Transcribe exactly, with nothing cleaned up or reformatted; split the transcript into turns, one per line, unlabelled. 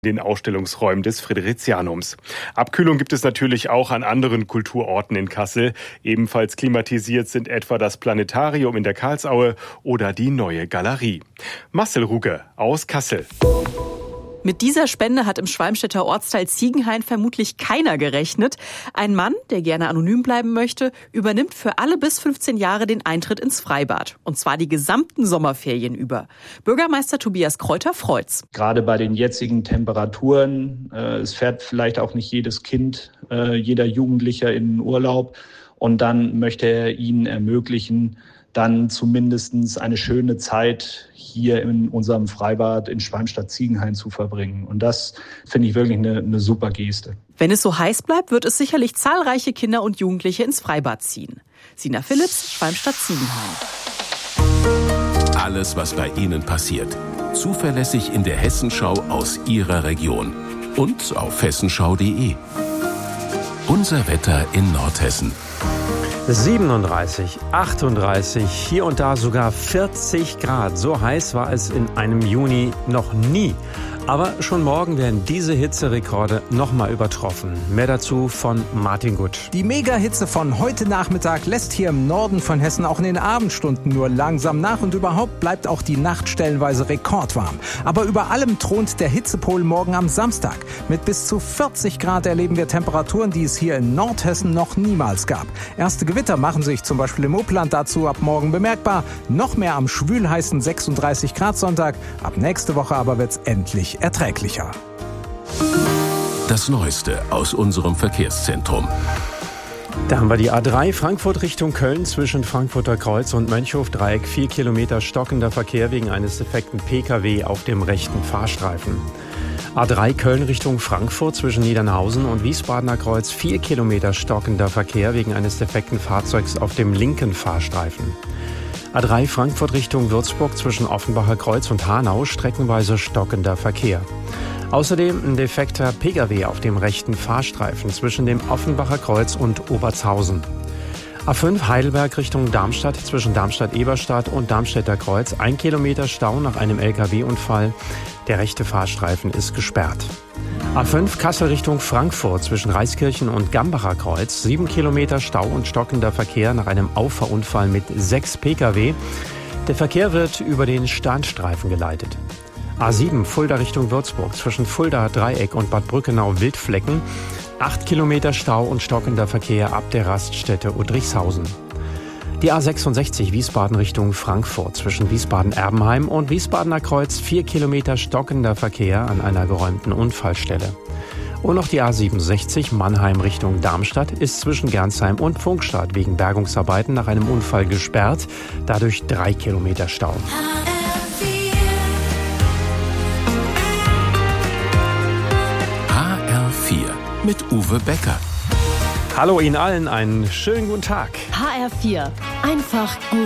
den Ausstellungsräumen des Fridericianums. Abkühlung gibt es natürlich auch an anderen Kulturorten in Kassel. Ebenfalls klimatisiert sind etwa das Planetarium in der Karlsaue oder die Neue Galerie. Marcel Ruge aus Kassel.
Mit dieser Spende hat im Schwalmstädter Ortsteil Ziegenhain vermutlich keiner gerechnet. Ein Mann, der gerne anonym bleiben möchte, übernimmt für alle bis fünfzehn Jahre den Eintritt ins Freibad. Und zwar die gesamten Sommerferien über. Bürgermeister Tobias Kreuter freut's.
Gerade bei den jetzigen Temperaturen, äh, es fährt vielleicht auch nicht jedes Kind, äh, jeder Jugendlicher in den Urlaub. Und dann möchte er ihnen ermöglichen, dann zumindest eine schöne Zeit hier in unserem Freibad in Schwalmstadt-Ziegenhain zu verbringen. Und das finde ich wirklich eine, eine super Geste.
Wenn es so heiß bleibt, wird es sicherlich zahlreiche Kinder und Jugendliche ins Freibad ziehen. Sina Philipps, Schwalmstadt-Ziegenhain.
Alles, was bei Ihnen passiert. Zuverlässig in der Hessenschau aus Ihrer Region. Und auf hessenschau punkt de. Unser Wetter in Nordhessen.
siebenunddreißig, achtunddreißig, hier und da sogar vierzig Grad. So heiß war es in einem Juni noch nie. Aber schon morgen werden diese Hitzerekorde nochmal übertroffen. Mehr dazu von Martin Gutt.
Die Mega-Hitze von heute Nachmittag lässt hier im Norden von Hessen auch in den Abendstunden nur langsam nach und überhaupt bleibt auch die Nacht stellenweise rekordwarm. Aber über allem thront der Hitzepol morgen am Samstag. Mit bis zu vierzig Grad erleben wir Temperaturen, die es hier in Nordhessen noch niemals gab. Erste Gewitter machen sich zum Beispiel im Upland dazu ab morgen bemerkbar. Noch mehr am schwülheißen sechsunddreißig Grad Sonntag. Ab nächste Woche aber wird's endlich erträglicher.
Das Neueste aus unserem Verkehrszentrum.
Da haben wir die A drei Frankfurt Richtung Köln zwischen Frankfurter Kreuz und Mönchhof-Dreieck. Vier Kilometer stockender Verkehr wegen eines defekten P K W auf dem rechten Fahrstreifen. A drei Köln Richtung Frankfurt zwischen Niedernhausen und Wiesbadener Kreuz. Vier Kilometer stockender Verkehr wegen eines defekten Fahrzeugs auf dem linken Fahrstreifen. A drei Frankfurt Richtung Würzburg zwischen Offenbacher Kreuz und Hanau streckenweise stockender Verkehr. Außerdem ein defekter P K W auf dem rechten Fahrstreifen zwischen dem Offenbacher Kreuz und Obertshausen. A fünf Heidelberg Richtung Darmstadt zwischen Darmstadt-Eberstadt und Darmstädter Kreuz. Ein Kilometer Stau nach einem L K W-Unfall. Der rechte Fahrstreifen ist gesperrt. A fünf Kassel Richtung Frankfurt zwischen Reiskirchen und Gambacher Kreuz. Sieben Kilometer Stau und stockender Verkehr nach einem Auffahrunfall mit sechs P K W. Der Verkehr wird über den Standstreifen geleitet. A sieben Fulda Richtung Würzburg zwischen Fulda Dreieck und Bad Brückenau Wildflecken. Acht Kilometer Stau und stockender Verkehr ab der Raststätte Udrichshausen. Die A sechsundsechzig Wiesbaden Richtung Frankfurt zwischen Wiesbaden-Erbenheim und Wiesbadener Kreuz. Vier Kilometer stockender Verkehr an einer geräumten Unfallstelle. Und noch die A siebenundsechzig Mannheim Richtung Darmstadt ist zwischen Gernsheim und Pfungstadt wegen Bergungsarbeiten nach einem Unfall gesperrt. Dadurch drei Kilometer Stau.
H R vier mit Uwe Becker.
Hallo Ihnen allen, einen schönen guten Tag.
H R vier. Einfach gut.